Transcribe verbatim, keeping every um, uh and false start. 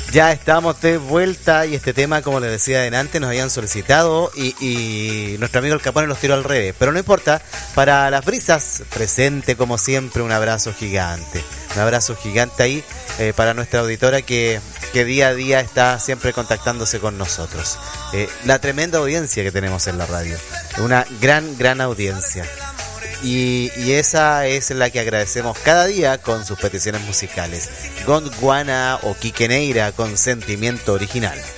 Ya estamos de vuelta y este tema, como les decía adelante, nos habían solicitado y, y nuestro amigo el Capone los tiró al revés. Pero no importa, para las brisas, presente como siempre, un abrazo gigante. Un abrazo gigante ahí eh, para nuestra auditora que, que día a día está siempre contactándose con nosotros. Eh, la tremenda audiencia que tenemos en la radio. Una gran, gran audiencia. Y, y esa es la que agradecemos cada día con sus peticiones musicales. Gondwana o Quiqueneira con Sentimiento Original.